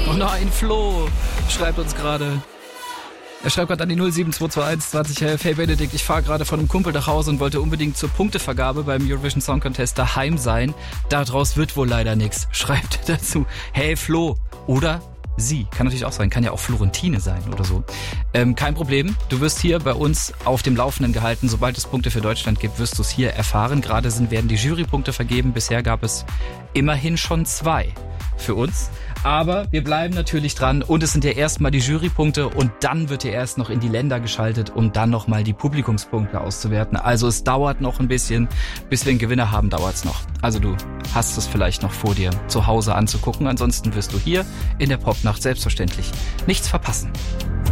Oh nein, Flo schreibt uns gerade. Er schreibt gerade an die 07221 2011. Hey Benedikt, ich fahre gerade von einem Kumpel nach Hause und wollte unbedingt zur Punktevergabe beim Eurovision Song Contest daheim sein. Daraus wird wohl leider nichts. Schreibt dazu. Hey Flo. Oder sie. Kann natürlich auch sein. Kann ja auch Florentine sein oder so. Kein Problem. Du wirst hier bei uns auf dem Laufenden gehalten. Sobald es Punkte für Deutschland gibt, wirst du es hier erfahren. Gerade werden die Jurypunkte vergeben. Bisher gab es immerhin schon 2 für uns. Aber wir bleiben natürlich dran und es sind ja erstmal die Jurypunkte und dann wird ja erst noch in die Länder geschaltet, um dann nochmal die Publikumspunkte auszuwerten. Also es dauert noch ein bisschen, bis wir einen Gewinner haben, dauert's noch. Also du hast es vielleicht noch vor dir zu Hause anzugucken, ansonsten wirst du hier in der Popnacht selbstverständlich nichts verpassen.